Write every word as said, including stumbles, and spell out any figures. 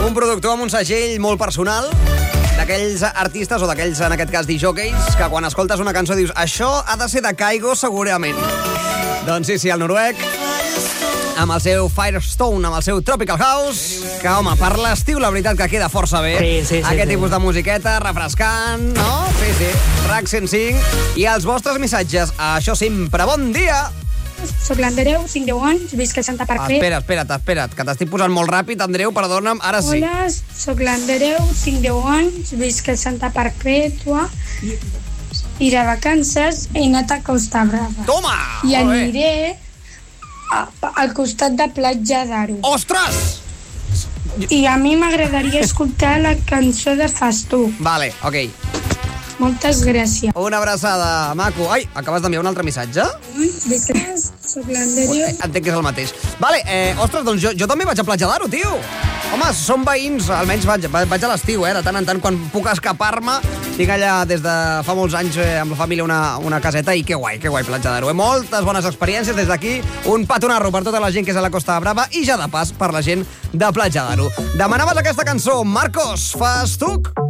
Un productor amb un segell molt personal, d'aquells artistes o d'aquells, en aquest cas, disjòqueis, que quan escoltes una cançó dius això ha de ser de Kygo segurament. Doncs sí, sí, el noruec, amb el seu Firestone, amb el seu Tropical House, que, home, per l'estiu, la veritat que queda força bé. Sí, sí, sí. Aquest sí. tipus de musiqueta, refrescant, no? Sí, sí. RAC cent cinc. I els vostres missatges. Això sempre, bon dia! Soc l'Andreu, tinc deu anys, visc a Santa Perpètua. Espera, espera't, espera't, que t'estic posant molt ràpid, Andreu, perdona'm, ara sí. Hola, soc l'Andreu, tinc deu anys, visc a Santa Perpètua i de vacances he anat a Costa Brava. Toma! I Molt bé. aniré a, al costat de Platja d'Aro. Ostres! I a mi m'agradaria escoltar la cançó de Festuc. Vale, ok. Moltes gràcies. Una abraçada, maco. Ai, acabes d'enviar un altre missatge? Visc a soc l'Andreu. Eh, Entenc que és el mateix. Vale, eh, ostres, doncs jo, jo també vaig a Platja d'Aro, tio. Home, som veïns, almenys vaig, vaig a l'estiu, eh? De tant en tant, quan puc escapar-me, tinc allà des de fa molts anys eh, amb la família una, una caseta i que guai, que guai, Platja d'Aro. Eh? Moltes bones experiències des d'aquí. Un petonarro per tota la gent que és a la Costa Brava i ja de pas per la gent de Platja d'Aro. Demanaves aquesta cançó, Marcos, Festuc.